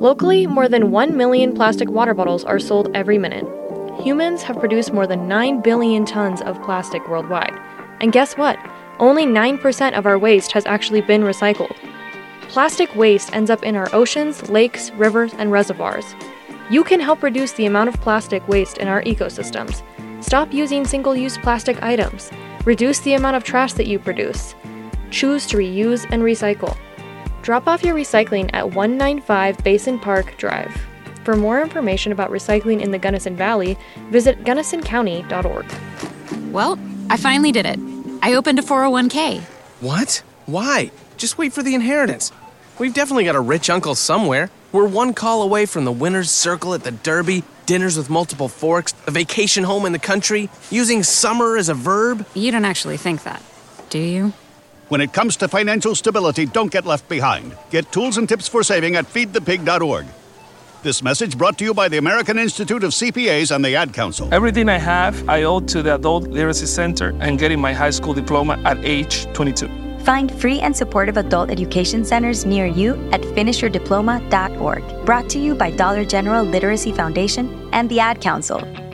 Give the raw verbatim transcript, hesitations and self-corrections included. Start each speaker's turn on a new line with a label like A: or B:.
A: Locally, more than one million plastic water bottles are sold every minute. Humans have produced more than nine billion tons of plastic worldwide. And guess what? Only nine percent of our waste has actually been recycled. Plastic waste ends up in our oceans, lakes, rivers, and reservoirs. You can help reduce the amount of plastic waste in our ecosystems. Stop using single-use plastic items. Reduce the amount of trash that you produce. Choose to reuse and recycle. Drop off your recycling at one ninety-five Basin Park Drive. For more information about recycling in the Gunnison Valley, visit gunnison county dot org.
B: Well, I finally did it. I opened a four oh one k.
C: What? Why? Just wait for the inheritance. We've definitely got a rich uncle somewhere. We're one call away from the winner's circle at the Derby, dinners with multiple forks, a vacation home in the country, using summer as a verb.
B: You don't actually think that, do you?
D: When it comes to financial stability, don't get left behind. Get tools and tips for saving at feed the pig dot org. This message brought to you by the American Institute of C P As and the Ad Council.
E: Everything I have, I owe to the Adult Literacy Center and getting my high school diploma at age twenty-two.
F: Find free and supportive adult education centers near you at finish your diploma dot org. Brought to you by Dollar General Literacy Foundation and the Ad Council.